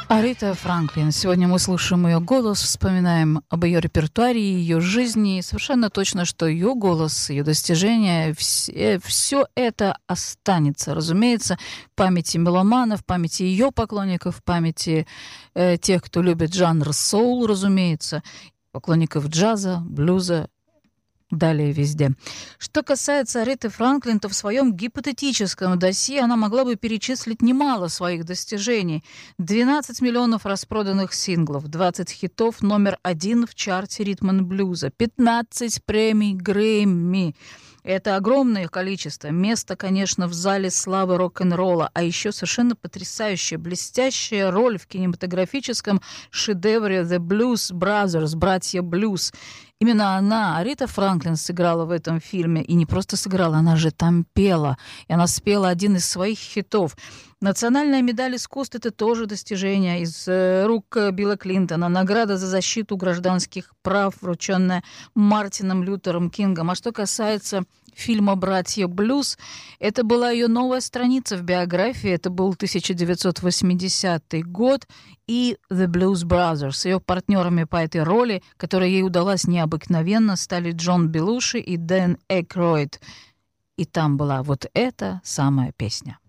Арита Франклин. Сегодня мы слушаем ее голос, вспоминаем об ее репертуаре, ее жизни. И совершенно точно, что ее голос, ее достижения, все это останется, разумеется, в памяти меломанов, в памяти ее поклонников, в памяти тех, кто любит жанр соул, разумеется, поклонников джаза, блюза, далее везде. Что касается Ариты Франклин, то в своем гипотетическом досье она могла бы перечислить немало своих достижений. 12 миллионов распроданных синглов, 20 хитов номер 1 в чарте ритм-н-блюза, 15 премий Грэмми. Это огромное количество. Место, конечно, в зале славы рок-н-ролла, а еще совершенно потрясающая, блестящая роль в кинематографическом шедевре «The Blues Brothers», «Братья Блюз». Именно она, Арита Франклин, сыграла в этом фильме. И не просто сыграла, она же там пела. И она спела один из своих хитов. Национальная медаль искусств — это тоже достижение из рук Билла Клинтона. Награда за защиту гражданских прав, врученная Мартином Лютером Кингом. А что касается фильма «Братья Блюз», это была ее новая страница в биографии. Это был 1980 год. И The Blues Brothers. Ее партнерами по этой роли, которая ей удалась необыкновенно, стали Джон Белуши и Дэн Экройд. И там была вот эта самая песня.